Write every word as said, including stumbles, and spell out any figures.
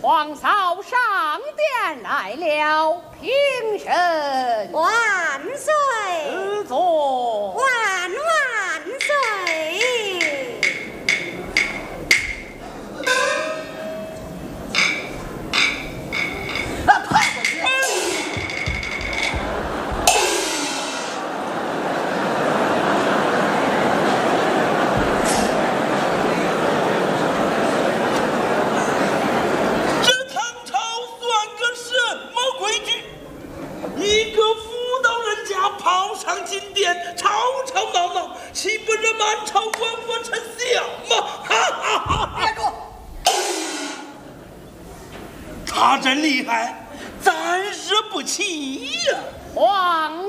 皇嫂上殿来了，平身。 万岁！ 赐座。 万万岁！ 那派过去。 跑上金殿，吵吵闹闹，岂不惹满朝官府臣笑吗？哈哈哈哈！ 别住！ 他真厉害，暂时不齐呀、 皇